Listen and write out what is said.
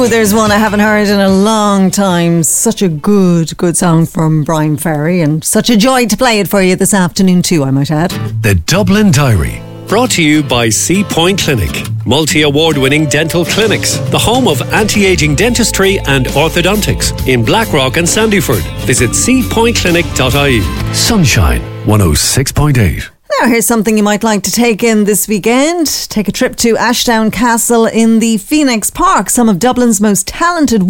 There's one I haven't heard in a long time. Such a good song from Brian Ferry, and such a joy to play it for you this afternoon too, I might add. The Dublin Diary, brought to you by C Point Clinic, multi-award-winning dental clinics, the home of anti-aging dentistry and orthodontics in Blackrock and Sandyford. Visit cpointclinic.ie. Sunshine 106.8. Now here's something you might like to take in this weekend. Take a trip to Ashdown Castle in the Phoenix Park. Some of Dublin's most talented